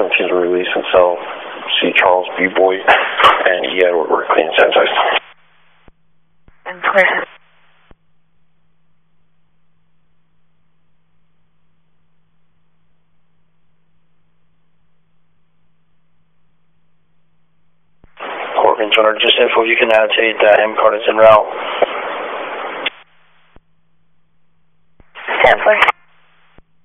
17s were released until C. Charles B. Boyd and E. Edward were clean and sanitized. And clear. Corbin, just info, you can annotate that M card is en route.